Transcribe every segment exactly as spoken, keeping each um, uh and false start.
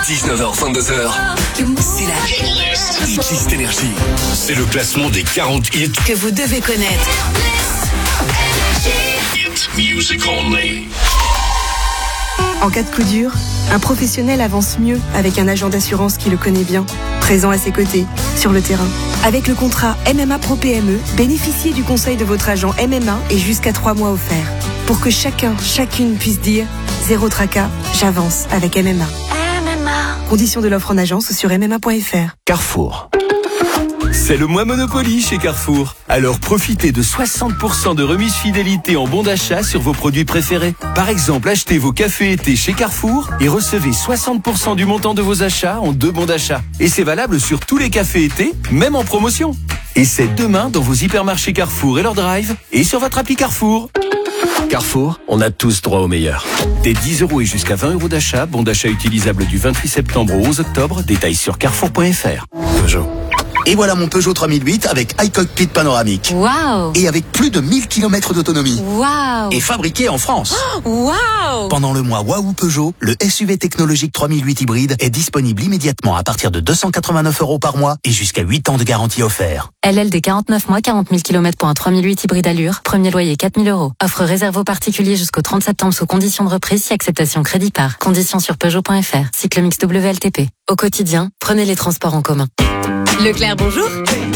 dix-neuf heures vingt-deux heures, c'est la Hitlist Énergie. C'est le classement des quarante hits que vous devez connaître. Hit music only. En cas de coup dur, un professionnel avance mieux avec un agent d'assurance qui le connaît bien, présent à ses côtés, sur le terrain. Avec le contrat M M A Pro P M E, bénéficiez du conseil de votre agent M M A et jusqu'à trois mois offerts. Pour que chacun, chacune puisse dire « Zéro tracas, j'avance avec M M A ». M M A. Conditions de l'offre en agence ou sur m m a point f r. Carrefour. C'est le mois Monopoly chez Carrefour. Alors profitez de soixante pour cent de remise fidélité en bons d'achat sur vos produits préférés. Par exemple, achetez vos cafés été chez Carrefour et recevez soixante pour cent du montant de vos achats en deux bons d'achat. Et c'est valable sur tous les cafés été, même en promotion. Et c'est demain dans vos hypermarchés Carrefour et leur drive et sur votre appli Carrefour. Carrefour, on a tous droit au meilleur. Des dix euros et jusqu'à vingt euros d'achat, bon d'achat utilisable du vingt-huit septembre au onze octobre, détails sur carrefour point f r. Peugeot. Et voilà mon Peugeot trois mille huit avec iCockpit panoramique. Waouh! Et avec plus de mille kilomètres d'autonomie. Waouh! Et fabriqué en France. Waouh! Pendant le mois Waouh Peugeot, le S U V technologique trois mille huit hybride est disponible immédiatement à partir de deux cent quatre-vingt-neuf euros par mois et jusqu'à huit ans de garantie offert. L L D quarante-neuf mois, quarante mille kilomètres pour un trois mille huit hybride allure. Premier loyer quatre mille euros. Offre réservée aux particuliers jusqu'au trente septembre sous conditions de reprise si acceptation crédit par. Conditions sur Peugeot point f r. Cycle mix W L T P. Au quotidien, prenez les transports en commun. Leclerc, bonjour.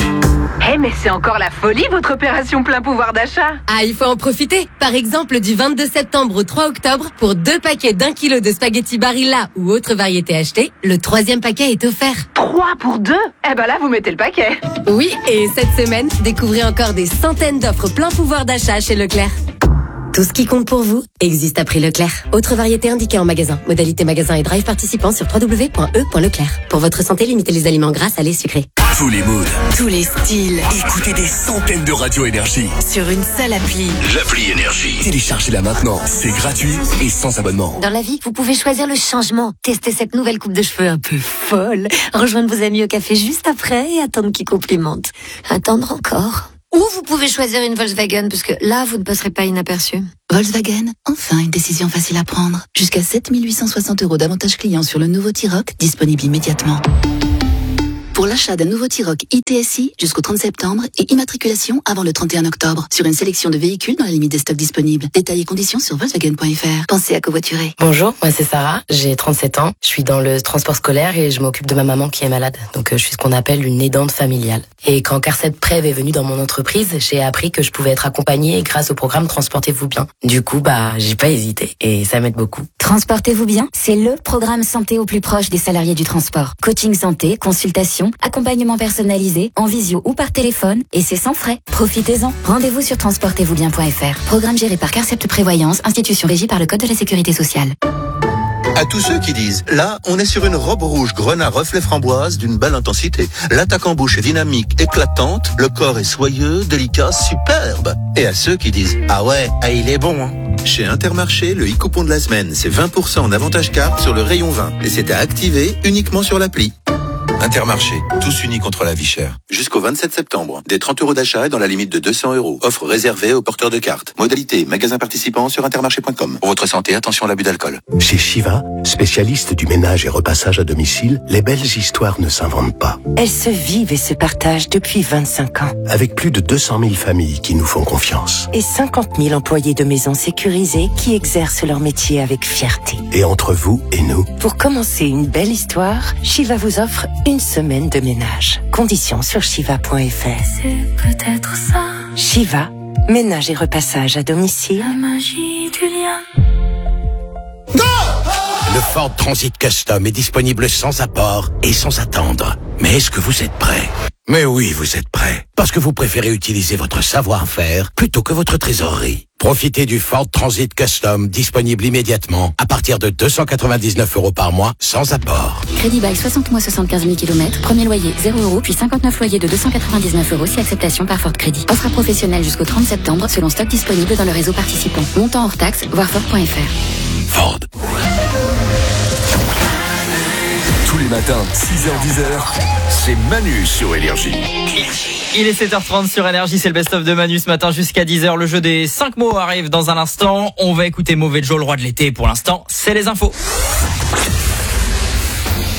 Eh mais c'est encore la folie votre opération plein pouvoir d'achat. Ah, il faut en profiter. Par exemple, du vingt-deux septembre au trois octobre, pour deux paquets d'un kilo de spaghettis Barilla ou autre variété achetée, le troisième paquet est offert. Trois pour deux? Eh ben là, vous mettez le paquet. Oui, et cette semaine, découvrez encore des centaines d'offres plein pouvoir d'achat chez Leclerc. Tout ce qui compte pour vous existe à prix Leclerc. Autre variété indiquée en magasin. Modalité magasin et drive participant sur w w w point e point leclerc. Pour votre santé, limitez les aliments gras, salés, sucrés. Tous les moods, tous les styles. Écoutez des centaines de radios Énergie sur une seule appli. L'appli Énergie. Téléchargez-la maintenant. C'est gratuit et sans abonnement. Dans la vie, vous pouvez choisir le changement. Tester cette nouvelle coupe de cheveux un peu folle. Rejoindre vos amis au café juste après et attendre qu'ils complimentent. Attendre encore. Ou vous pouvez choisir une Volkswagen, parce que là, vous ne passerez pas inaperçu. Volkswagen, enfin une décision facile à prendre. Jusqu'à sept mille huit cent soixante euros d'avantages clients sur le nouveau T-Roc, disponible immédiatement. Pour l'achat d'un nouveau T-Roc I T S I jusqu'au trente septembre et immatriculation avant le trente et un octobre sur une sélection de véhicules dans la limite des stocks disponibles. Détails et conditions sur Volkswagen point f r. Pensez à covoiturer. Bonjour, moi c'est Sarah, j'ai trente-sept ans, je suis dans le transport scolaire et je m'occupe de ma maman qui est malade. Donc euh, je suis ce qu'on appelle une aidante familiale. Et quand Carcep Prev est venu dans mon entreprise, j'ai appris que je pouvais être accompagnée grâce au programme Transportez-vous bien. Du coup, bah j'ai pas hésité et ça m'aide beaucoup. Transportez-vous bien, c'est le programme santé au plus proche des salariés du transport. Coaching santé, consultation, accompagnement personnalisé, en visio ou par téléphone, et c'est sans frais. Profitez-en. Rendez-vous sur transportez vous bien point f r. Programme géré par Carcept Prévoyance, institution régie par le Code de la Sécurité sociale. À tous ceux qui disent, là, on est sur une robe rouge grenat reflet framboise d'une belle intensité. L'attaque en bouche est dynamique, éclatante, le corps est soyeux, délicat, superbe. Et à ceux qui disent, ah ouais, ah il est bon, hein. Chez Intermarché, le e-coupon de la semaine, c'est vingt pour cent en avantage carte sur le rayon vin. Et c'est à activer uniquement sur l'appli. Intermarché, tous unis contre la vie chère. Jusqu'au vingt-sept septembre, des trente euros d'achat dans la limite de deux cents euros. Offre réservée aux porteurs de cartes. Modalité, magasin participant sur intermarché point com. Pour votre santé, attention à l'abus d'alcool. Chez Shiva, spécialiste du ménage et repassage à domicile, les belles histoires ne s'inventent pas. Elles se vivent et se partagent depuis vingt-cinq ans. Avec plus de deux cent mille familles qui nous font confiance. Et cinquante mille employés de maisons sécurisées qui exercent leur métier avec fierté. Et entre vous et nous. Pour commencer une belle histoire, Shiva vous offre une semaine de ménage. Conditions sur shiva point f r. C'est peut-être ça. Shiva, ménage et repassage à domicile. La magie du lien. Le Ford Transit Custom est disponible sans apport et sans attendre. Mais est-ce que vous êtes prêts? Mais oui, vous êtes prêts. Parce que vous préférez utiliser votre savoir-faire plutôt que votre trésorerie. Profitez du Ford Transit Custom disponible immédiatement à partir de deux cent quatre-vingt-dix-neuf euros par mois sans apport. Crédit bail soixante mois soixante-quinze mille kilomètres. Premier loyer zéro euros puis cinquante-neuf loyers de deux cent quatre-vingt-dix-neuf euros si acceptation par Ford Crédit. Offre à professionnel jusqu'au trente septembre selon stock disponible dans le réseau participant. Montant hors taxe, voir Ford point f r. Ford. Tous les matins, six heures dix heures, c'est Manu sur Énergie. Il est sept heures trente sur Énergie, c'est le best-of de Manu ce matin jusqu'à dix heures. Le jeu des cinq mots arrive dans un instant. On va écouter Mauvais Joe, le roi de l'été. Pour l'instant, c'est les infos.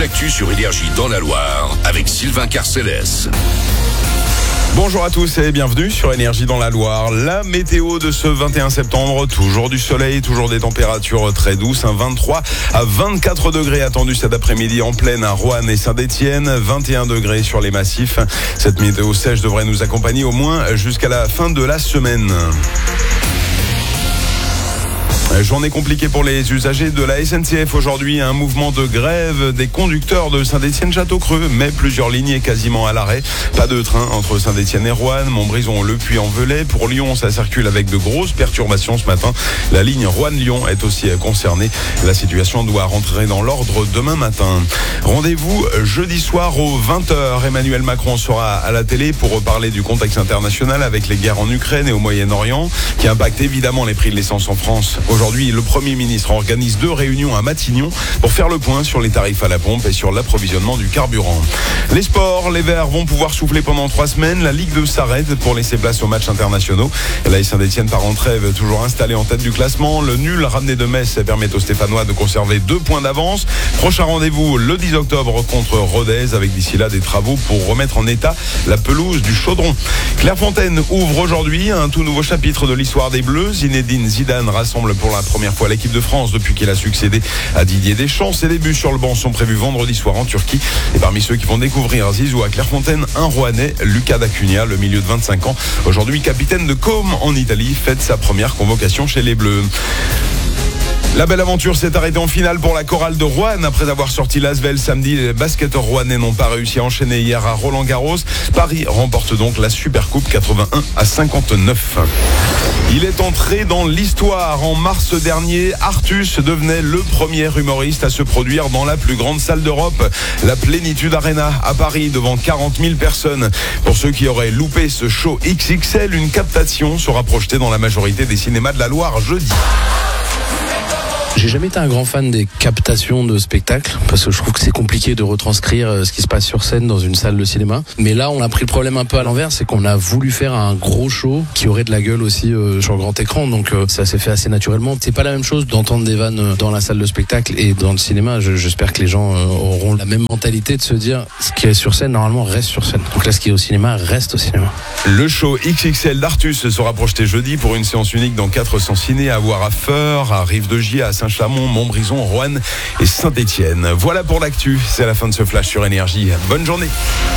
l'actu sur Énergie dans la Loire avec Sylvain Carcélès. Bonjour à tous et bienvenue sur Énergie dans la Loire. La météo de ce vingt et un septembre, toujours du soleil, toujours des températures très douces, un vingt-trois à vingt-quatre degrés attendus cet après-midi en plaine à Roanne et Saint-Étienne, vingt et un degrés sur les massifs. Cette météo sèche devrait nous accompagner au moins jusqu'à la fin de la semaine. Journée compliquée pour les usagers de la S N C F aujourd'hui. Un mouvement de grève des conducteurs de Saint-Étienne-Château-Creux, mais plusieurs lignes quasiment à l'arrêt. Pas de train entre Saint-Étienne et Roanne, Montbrison, Le Puy-en-Velay. Pour Lyon, ça circule avec de grosses perturbations ce matin. La ligne Roanne-Lyon est aussi concernée. La situation doit rentrer dans l'ordre demain matin. Rendez-vous jeudi soir aux vingt heures. Emmanuel Macron sera à la télé pour parler du contexte international avec les guerres en Ukraine et au Moyen-Orient, qui impactent évidemment les prix de l'essence en France. Aujourd'hui, le Premier ministre organise deux réunions à Matignon pour faire le point sur les tarifs à la pompe et sur l'approvisionnement du carburant. Les sports, les Verts vont pouvoir souffler pendant trois semaines. La Ligue deux s'arrête pour laisser place aux matchs internationaux. La Saint-Étienne part en trêve, toujours installée en tête du classement. Le nul ramené de Metz permet aux Stéphanois de conserver deux points d'avance. Prochain rendez-vous le dix octobre contre Rodez, avec d'ici là des travaux pour remettre en état la pelouse du Chaudron. Clairefontaine ouvre aujourd'hui un tout nouveau chapitre de l'histoire des Bleus. Zinedine Zidane rassemble pour la première fois l'équipe de France depuis qu'il a succédé à Didier Deschamps. Ses débuts sur le banc sont prévus vendredi soir en Turquie. Et parmi ceux qui vont découvrir Zizou à Clairefontaine, un Rouennais, Lucas Dacunia, le milieu de vingt-cinq ans, aujourd'hui capitaine de Côme en Italie, fête sa première convocation chez les Bleus. La belle aventure s'est arrêtée en finale pour la chorale de Roanne. Après avoir sorti l'Asvel samedi, les basketteurs rouennais n'ont pas réussi à enchaîner hier à Roland-Garros. Paris remporte donc la Supercoupe quatre-vingt-un à cinquante-neuf. Il est entré dans l'histoire. En mars dernier, Artus devenait le premier humoriste à se produire dans la plus grande salle d'Europe, la Plénitude Arena à Paris, devant quarante mille personnes. Pour ceux qui auraient loupé ce show X X L, une captation sera projetée dans la majorité des cinémas de la Loire jeudi. J'ai jamais été un grand fan des captations de spectacles parce que je trouve que c'est compliqué de retranscrire ce qui se passe sur scène dans une salle de cinéma. Mais là, on a pris le problème un peu à l'envers, c'est qu'on a voulu faire un gros show qui aurait de la gueule aussi euh, sur le grand écran. Donc euh, ça s'est fait assez naturellement. C'est pas la même chose d'entendre des vannes dans la salle de spectacle et dans le cinéma. Je, j'espère que les gens euh, auront la même mentalité de se dire ce qui est sur scène normalement reste sur scène. Donc là, ce qui est au cinéma reste au cinéma. Le show X X L d'Artus sera projeté jeudi pour une séance unique dans quatre cents ciné à voir à Feur, à Rive-de-Gier, à Saint-Chamond, Montbrison, Roanne et Saint-Étienne. Voilà pour l'actu. C'est la fin de ce flash sur Énergie. Bonne journée.